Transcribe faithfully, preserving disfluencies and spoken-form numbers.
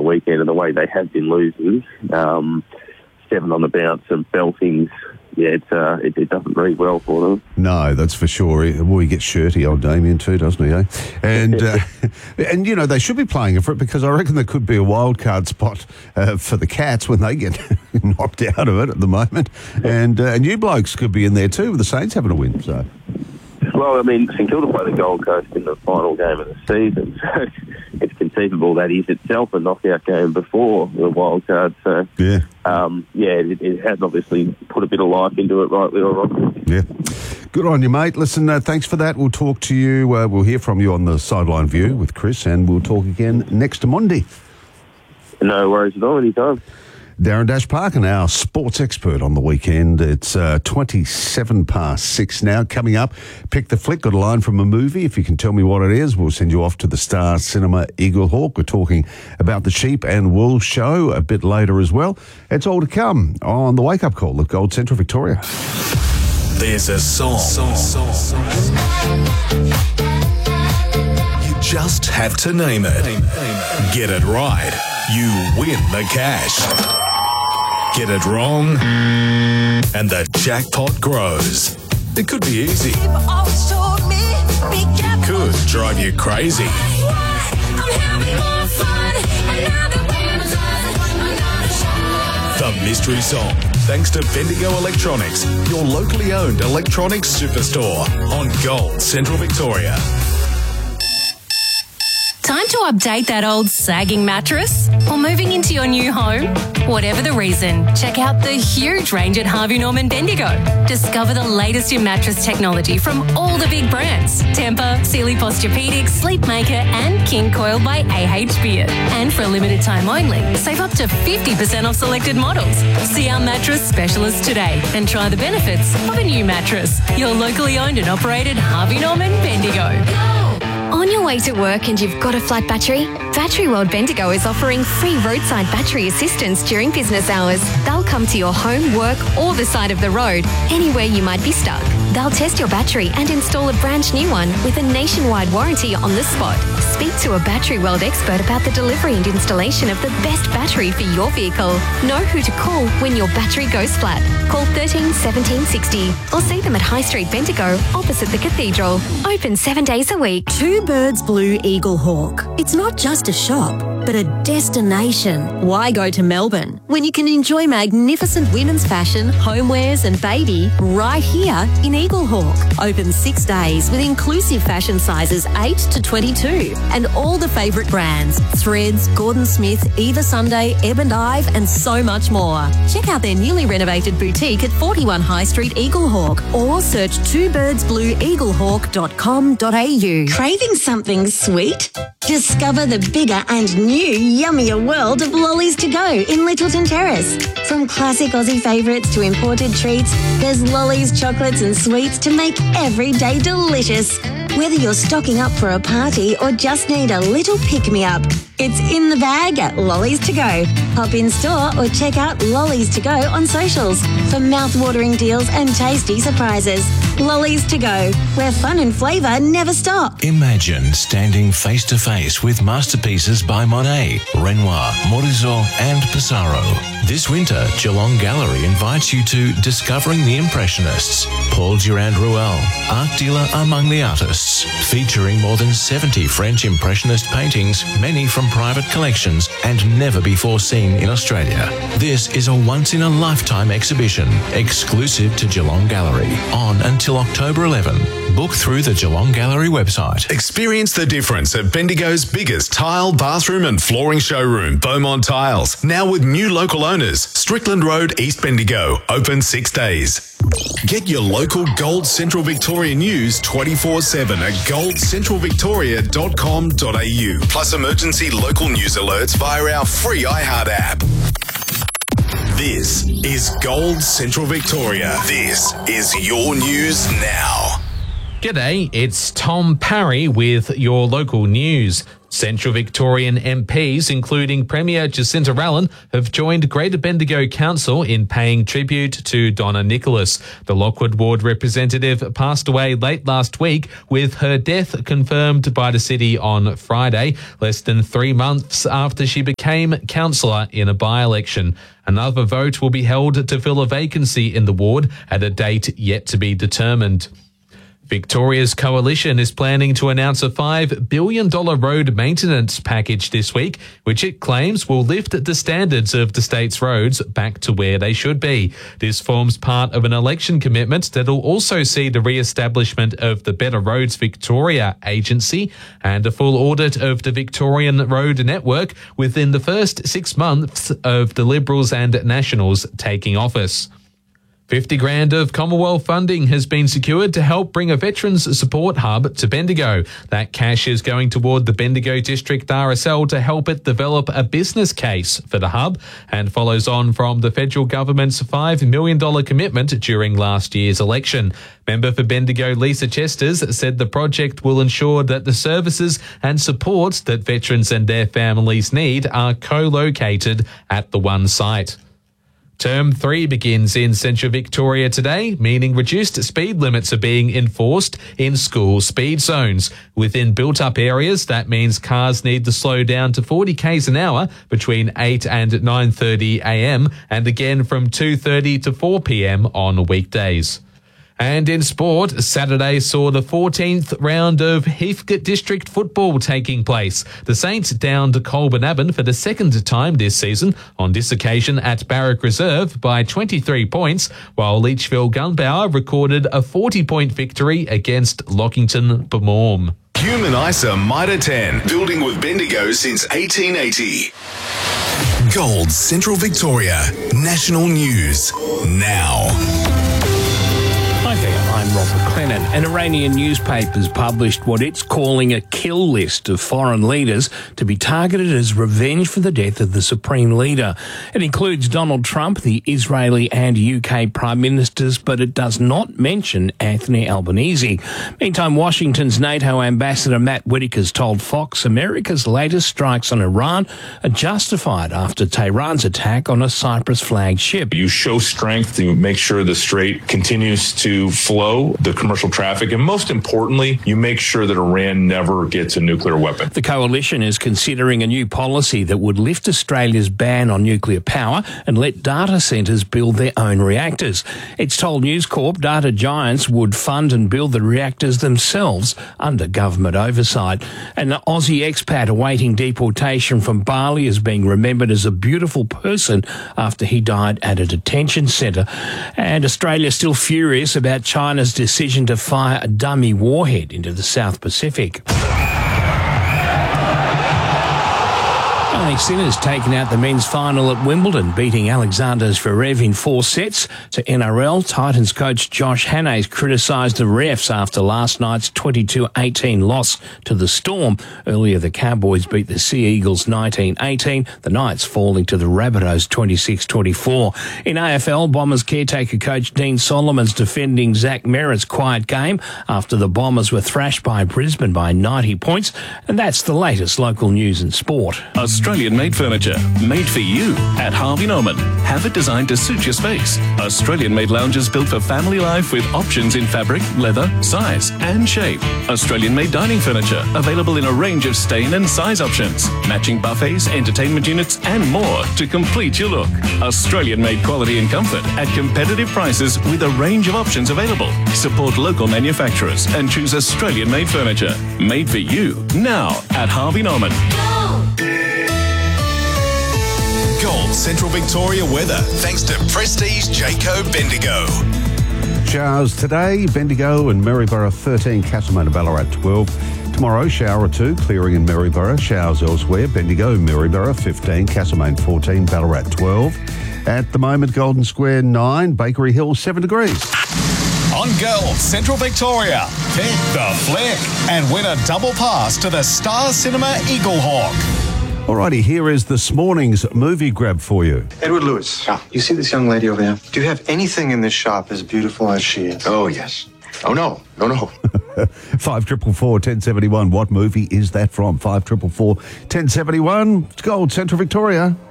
weekend, and the way they have been losing, um, seven on the bounce and beltings, yeah, it's, uh, it, it doesn't read well for them. No, that's for sure. Well, he gets shirty, old Damien, too, doesn't he, eh? And, uh, and you know, they should be playing for it, because I reckon there could be a wild card spot uh, for the Cats when they get knocked out of it at the moment. And, uh, and you blokes could be in there too, with the Saints having a win, so... Well, I mean, St Kilda play the Gold Coast in the final game of the season, so it's conceivable that is itself a knockout game before the wild card. So, yeah, um, yeah, it, it has obviously put a bit of life into it, rightly or wrongly. Yeah. Good on you, mate. Listen, uh, thanks for that. We'll talk to you. Uh, we'll hear from you on the Sideline View with Chris, and we'll talk again next Monday. No worries at all, anytime. Darren Dash Parkin, our sports expert on the weekend. It's uh, twenty-seven past six now. Coming up, Pick the Flick. Got a line from a movie. If you can tell me what it is, we'll send you off to the Star Cinema Eagle Hawk. We're talking about the Sheep and Wool show a bit later as well. It's all to come on the Wake Up Call at Gold Central Victoria. There's a song. song. song. You just have to name it. Get it right, you win the cash. Get it wrong, and the jackpot grows. It could be easy. It could drive you crazy. The mystery song, thanks to Bendigo Electronics, your locally owned electronics superstore on Gold Central Victoria. Time to update that old sagging mattress? Or moving into your new home? Whatever the reason, check out the huge range at Harvey Norman Bendigo. Discover the latest in mattress technology from all the big brands. Tempur, Sealy Posturepedic, Sleepmaker and King Coil by A H Beard. And for a limited time only, save up to fifty percent off selected models. See our mattress specialist today and try the benefits of a new mattress. Your locally owned and operated Harvey Norman Bendigo. On your way to work and you've got a flat battery? Battery World Bendigo is offering free roadside battery assistance during business hours. They'll come to your home, work or the side of the road, anywhere you might be stuck. They'll test your battery and install a brand new one with a nationwide warranty on the spot. Speak to a Battery World expert about the delivery and installation of the best battery for your vehicle. Know who to call when your battery goes flat. Call thirteen seventeen sixty or see them at High Street Bendigo opposite the Cathedral. Open seven days a week. Two Birds Blue Eagle Hawk. It's not just a shop, but a destination. Why go to Melbourne when you can enjoy magnificent women's fashion, homewares and baby right here in Eagle Hawk? Open six days with inclusive fashion sizes eight to twenty-two and all the favourite brands, Threads, Gordon Smith, Eva Sunday, Ebb and Ive and so much more. Check out their newly renovated boutique at forty-one High Street Eagle Hawk or search two birds blue eagle hawk dot com dot a u. Craving something sweet? Discover the bigger and new yummier world of Lollies to Go in Littleton Terrace. From classic Aussie favourites to imported treats, there's Lollies, chocolates and sweets to make every day delicious. Whether you're stocking up for a party or just need a little pick-me-up, it's in the bag at Lollies to Go. Hop in store or check out Lollies to Go on socials for mouth-watering deals and tasty surprises. Lollies to Go, where fun and flavour never stop. Imagine standing face-to-face with masterpieces by Monet, Renoir, Morizot and Pissarro. This winter, Geelong Gallery invites you to Discovering the Impressionists, Paul Durand-Ruel, art dealer among the artists, featuring more than seventy French Impressionist paintings, many from private collections and never before seen in Australia. This is a once-in-a-lifetime exhibition, exclusive to Geelong Gallery, on until October eleventh. Book through the Geelong Gallery website. Experience the difference at Bendigo's biggest tile, bathroom and flooring showroom, Beaumont Tiles. Now with new local owners, Strickland Road, East Bendigo. Open six days. Get your local Gold Central Victoria news twenty-four seven at gold central victoria dot com dot a u. Plus emergency local news alerts via our free iHeart app. This is Gold Central Victoria. This is your news now. G'day, it's Tom Parry with your local news. Central Victorian M Ps, including Premier Jacinta Allen, have joined Greater Bendigo Council in paying tribute to Donna Nicholas. The Lockwood Ward representative passed away late last week, with her death confirmed by the city on Friday, less than three months after she became councillor in a by-election. Another vote will be held to fill a vacancy in the ward at a date yet to be determined. Victoria's Coalition is planning to announce a five billion dollars road maintenance package this week, which it claims will lift the standards of the state's roads back to where they should be. This forms part of an election commitment that will also see the re-establishment of the Better Roads Victoria agency and a full audit of the Victorian road network within the first six months of the Liberals and Nationals taking office. fifty grand of Commonwealth funding has been secured to help bring a veterans support hub to Bendigo. That cash is going toward the Bendigo District R S L to help it develop a business case for the hub, and follows on from the federal government's five million dollars commitment during last year's election. Member for Bendigo Lisa Chesters said the project will ensure that the services and supports that veterans and their families need are co-located at the one site. Term three begins in Central Victoria today, meaning reduced speed limits are being enforced in school speed zones. Within built-up areas, that means cars need to slow down to forty kays an hour between eight and nine thirty a m and again from two thirty to four p m on weekdays. And in sport, Saturday saw the fourteenth round of Heathcote District football taking place. The Saints downed Colbernabon for the second time this season, on this occasion at Barrack Reserve by twenty-three points, while Leachville Gunbower recorded a forty-point victory against Lockington Bemorm. Human Isa Mitre ten, building with Bendigo since eighteen eighty. Gold Central Victoria, National News, now. Hi there, I'm Rob McLennan. An Iranian newspaper has published what it's calling a kill list of foreign leaders to be targeted as revenge for the death of the Supreme Leader. It includes Donald Trump, the Israeli and U K Prime Ministers, but it does not mention Anthony Albanese. Meantime, Washington's NATO Ambassador Matt Whitaker's told Fox America's latest strikes on Iran are justified after Tehran's attack on a Cyprus flagged ship. You show strength to make sure the strait continues to flow, the commercial traffic, and most importantly, you make sure that Iran never gets a nuclear weapon. The coalition is considering a new policy that would lift Australia's ban on nuclear power and let data centres build their own reactors. It's told News Corp data giants would fund and build the reactors themselves under government oversight. An Aussie expat awaiting deportation from Bali is being remembered as a beautiful person after he died at a detention centre. And Australia is still furious about China's decision to fire a dummy warhead into the South Pacific. Yannick Sinner's taken out the men's final at Wimbledon, beating Alexander Zverev in four sets. To N R L, Titans coach Josh Hannay's criticised the refs after last night's twenty-two eighteen loss to the Storm. Earlier, the Cowboys beat the Sea Eagles nineteen eighteen, the Knights falling to the Rabbitohs twenty-six twenty-four. In A F L, Bombers caretaker coach Dean Solomon's defending Zach Merritt's quiet game after the Bombers were thrashed by Brisbane by ninety points. And that's the latest local news and sport. Australian-made furniture, made for you at Harvey Norman. Have it designed to suit your space. Australian-made lounges built for family life with options in fabric, leather, size and shape. Australian-made dining furniture, available in a range of stain and size options. Matching buffets, entertainment units and more to complete your look. Australian-made quality and comfort at competitive prices with a range of options available. Support local manufacturers and choose Australian-made furniture. Made for you, now at Harvey Norman. Gold Central Victoria weather, thanks to Prestige Jayco Bendigo. Showers today, Bendigo and Maryborough thirteen, Castlemaine and Ballarat twelve. Tomorrow, shower or two, clearing in Maryborough, showers elsewhere, Bendigo, Maryborough fifteen, Castlemaine fourteen, Ballarat twelve. At the moment, Golden Square nine, Bakery Hill seven degrees. On Gold Central Victoria, pick the flick and win a double pass to the Star Cinema Eagle Hawk. Alrighty, here is this morning's movie grab for you. Edward Lewis, you see this young lady over there? Do you have anything in this shop as beautiful as she is? Oh, yes. Oh, no. No, no. Five triple four ten seventy one. What movie is that from? Five triple four ten seventy one. It's Gold Central Victoria.